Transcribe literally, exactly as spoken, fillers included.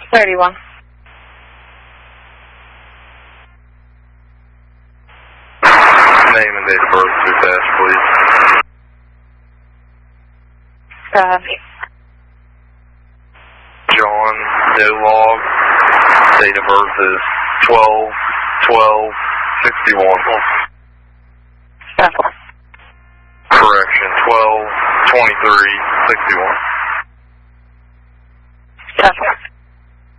thirty-one. Name and date of birth too fast, please. Uh, John Dolog. Date of birth is twelve twelve sixty-one. uh, Correction, twelve twenty-three sixty-one.